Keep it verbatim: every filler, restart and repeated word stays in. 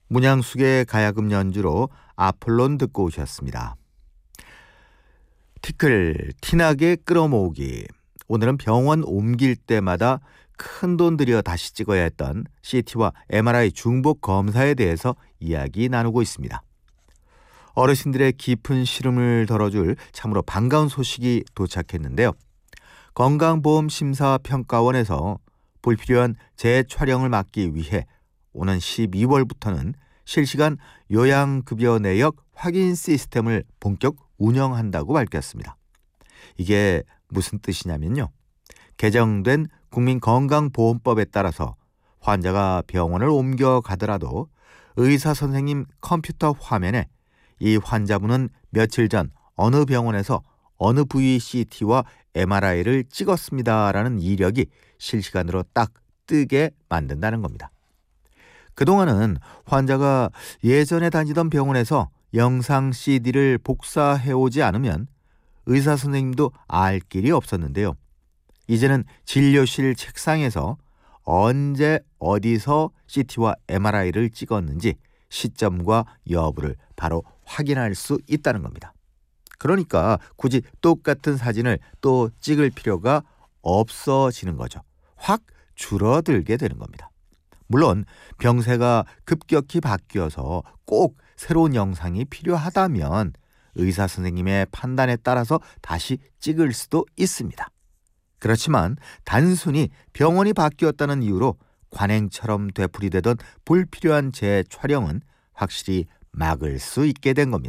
문양숙의 가야금 연주로 아폴론 듣고 오셨습니다. 티끌, 티나게 끌어모으기. 오늘은 병원 옮길 때마다 큰돈 들여 다시 찍어야 했던 씨티와 엠알아이 중복 검사에 대해서 이야기 나누고 있습니다. 어르신들의 깊은 시름을 덜어줄 참으로 반가운 소식이 도착했는데요. 건강보험심사평가원에서 불필요한 재촬영을 막기 위해 오는 십이월부터는 실시간 요양급여 내역 확인 시스템을 본격 운영한다고 밝혔습니다. 이게 무슨 뜻이냐면요. 개정된 국민건강보험법에 따라서 환자가 병원을 옮겨가더라도 의사 선생님 컴퓨터 화면에 이 환자분은 며칠 전 어느 병원에서 어느 부위 씨티와 엠알아이를 찍었습니다라는 이력이 실시간으로 딱 뜨게 만든다는 겁니다. 그동안은 환자가 예전에 다니던 병원에서 영상 씨디를 복사해오지 않으면 의사 선생님도 알 길이 없었는데요. 이제는 진료실 책상에서 언제 어디서 씨티와 엠알아이를 찍었는지 시점과 여부를 바로 확인할 수 있다는 겁니다. 그러니까 굳이 똑같은 사진을 또 찍을 필요가 없어지는 거죠. 확 줄어들게 되는 겁니다. 물론 병세가 급격히 바뀌어서 꼭 새로운 영상이 필요하다면 의사 선생님의 판단에 따라서 다시 찍을 수도 있습니다. 그렇지만 단순히 병원이 바뀌었다는 이유로 관행처럼 되풀이되던 불필요한 재촬영은 확실히 막을 수 있게 된 겁니다.